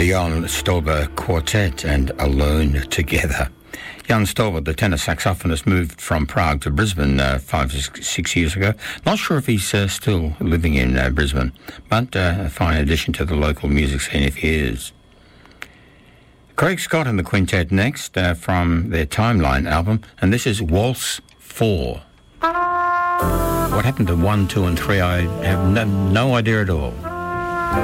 Jan Stolber Quartet and Alone Together. Jan Stolber, the tenor saxophonist, moved from Prague to Brisbane 5-6 years ago. Not sure if he's still living in Brisbane, but a fine addition to the local music scene if he is. Craig Scott and the Quintet next from their Timeline album, and this is Waltz 4. What happened to 1, 2 and 3, I have no idea at all.